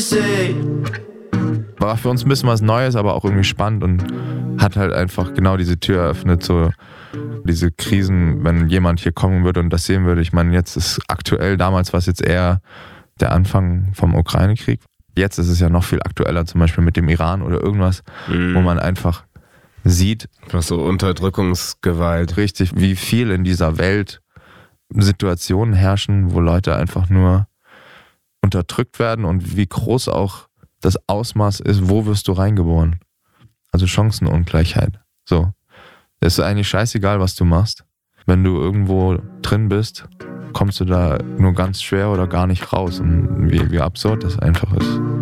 War für uns ein bisschen was Neues, aber auch irgendwie spannend und hat halt einfach genau diese Tür eröffnet, so diese Krisen, wenn jemand hier kommen würde und das sehen würde. Ich meine, jetzt ist aktuell, damals war es jetzt eher der Anfang vom Ukraine-Krieg. Jetzt ist es ja noch viel aktueller, zum Beispiel mit dem Iran oder irgendwas, wo man einfach sieht, was so Unterdrückungsgewalt. Richtig, wie viel in dieser Welt Situationen herrschen, wo Leute einfach nur unterdrückt werden und wie groß auch das Ausmaß ist, wo wirst du reingeboren. Also Chancenungleichheit. So. Es ist eigentlich scheißegal, was du machst. Wenn du irgendwo drin bist, kommst du da nur ganz schwer oder gar nicht raus. Und wie absurd das einfach ist.